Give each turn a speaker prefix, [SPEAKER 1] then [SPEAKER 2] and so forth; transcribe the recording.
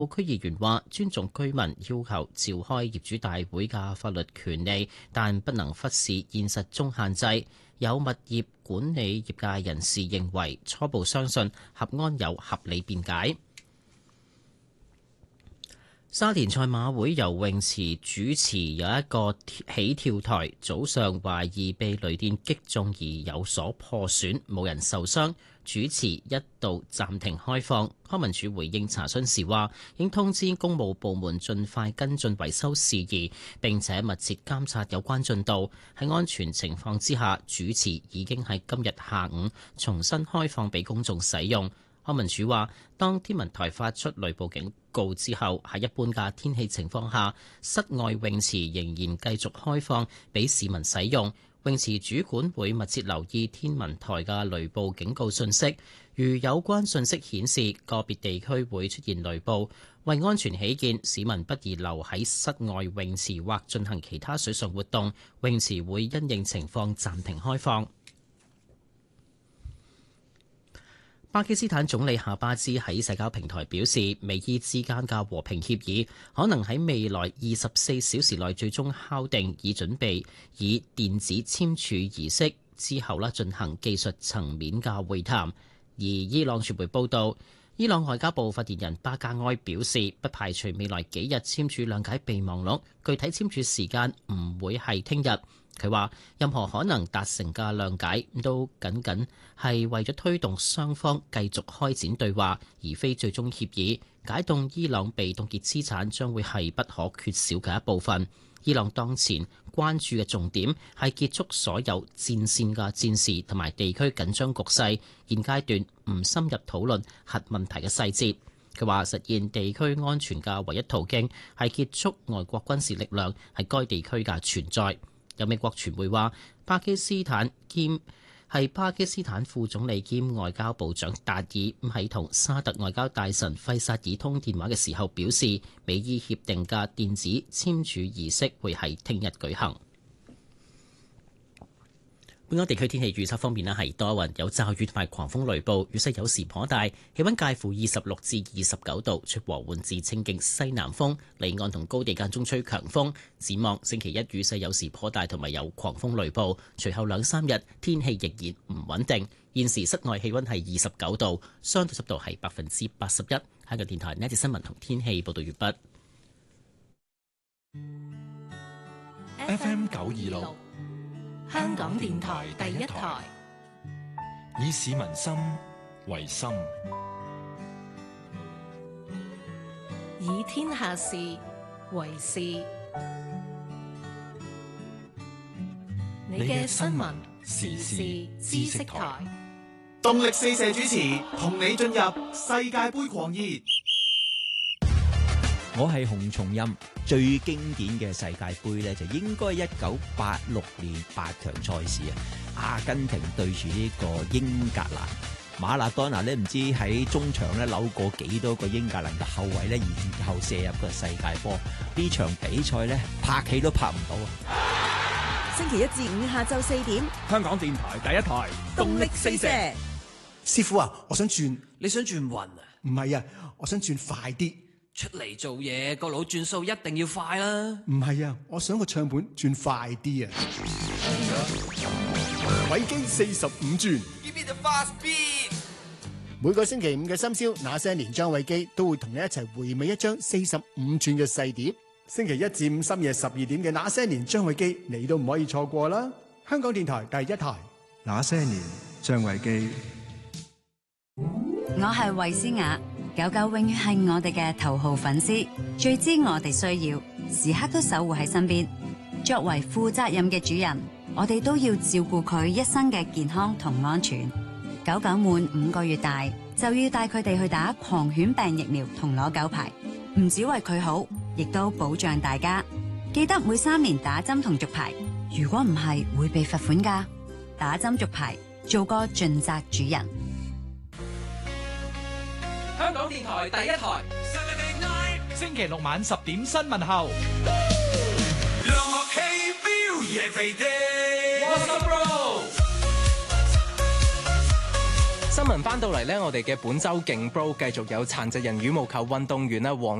[SPEAKER 1] 區議員話尊重居民要求召開業主大會嘅法律權利，但不能忽視現實中限制。有物業管理業界人士認為，初步相信合安有合理辯解。沙田賽馬會游泳池主池有一個起跳台，早上懷疑被雷電擊中而有所破損，冇人受傷。主池一度暫停開放。康文署回應查詢時話，應通知公務部門盡快跟進維修事宜，並且密切監察有關進度。喺安全情況之下，主池已經喺今日下午重新開放俾公眾使用。康文署話，當天文台發出雷暴警告之後，喺一般嘅天氣情況下，室外泳池仍然繼續開放俾市民使用。泳池主管會密切留意天文台嘅雷暴警告信息，如有關信息顯示個別地區會出現雷暴，為安全起見，市民不宜留喺室外泳池或進行其他水上活動。泳池會因應情況暫停開放。巴基斯坦總理夏巴茲喺社交平台表示，美伊之間嘅和平協議可能喺未來24小時內最終敲定，以準備以電子簽署儀式之後進行技術層面嘅會談。而伊朗傳媒報道，伊朗外交部發言人巴加埃表示，不排除未來幾日簽署諒解備忘錄，具體簽署時間唔會係聽日。佢話：任何可能達成嘅諒解都僅僅係為咗推動雙方繼續開展對話，而非最終協議。解凍伊朗被凍結資產將會係不可缺少嘅一部分。伊朗當前關注嘅重點係結束所有戰線嘅戰事同埋地區緊張局勢，現階段唔深入討論核問題嘅細節。佢話實現地區安全嘅唯一途徑係結束外國軍事力量喺該地區嘅存在。有美國傳媒話，巴基斯坦副總理兼外交部長達爾喺同沙特外交大臣費薩爾通電話嘅時候表示，美伊協定嘅電子簽署儀式會喺聽日舉行。本港地區天氣預測方面係多雲，有驟雨同埋狂風雷暴，雨勢有時頗大，氣溫介乎26至29度，吹和緩至清勁西南風，離岸同高地間中吹強風。展望星期一雨勢有時頗大，同埋有狂風雷暴，隨後2-3日天氣仍然唔穩定。現時室外氣溫係29度，相對濕度係81%。香港電台呢節新聞同天氣報道完
[SPEAKER 2] 畢。FM 926。香港電台第一台，以市民心為心，
[SPEAKER 3] 以天下事為事。你嘅新聞時事知識台，
[SPEAKER 4] 動力四射主持，同你進入世界盃狂熱。
[SPEAKER 5] 我係洪松蔭，最經典嘅世界盃呢，就應該1986年8強賽事啊，阿根廷對住呢個英格蘭，馬拉多納呢唔知喺中場呢扭過幾多個英格蘭嘅後衛呢，然後射入個世界波。呢場比賽呢，拍戲都拍唔到啊！
[SPEAKER 6] 星期一至五下晝4點，
[SPEAKER 7] 香港電台第一台
[SPEAKER 6] 動力四射。
[SPEAKER 8] 師傅啊，我想轉。
[SPEAKER 9] 你想轉運啊？
[SPEAKER 8] 唔係啊，我想轉快啲。
[SPEAKER 9] 出嚟做嘢，個腦轉數一定要快啦！
[SPEAKER 8] 唔係啊，我想個唱盤轉快啲啊！
[SPEAKER 10] 偉基45轉，每個星期五嘅深宵，那些年張偉基都會同你一齊回味一張45轉嘅細碟。星期一至五深夜12點嘅那些年張偉基，你都唔可以錯過啦！香港電台第一台，
[SPEAKER 11] 那些年張偉基。
[SPEAKER 12] 我係衛詩雅。狗狗永遠係我哋嘅頭號粉絲，最知我哋需要，時刻都守護喺身邊。作為負責任嘅主人，我哋都要照顧佢一生嘅健康同安全。狗狗滿5個月大，就要帶佢哋去打狂犬病疫苗同攞狗牌，唔止為佢好，亦都保障大家。記得每3年打針同續牌，如果唔係會被罰款㗎。打針續牌，做個盡責主人。
[SPEAKER 13] 香港電台第一台，
[SPEAKER 7] 星期六晚10點新聞後，
[SPEAKER 13] 新聞
[SPEAKER 14] 聞翻到嚟呢，我哋嘅本周勁 Bro 繼續有殘疾人羽毛球運動員黃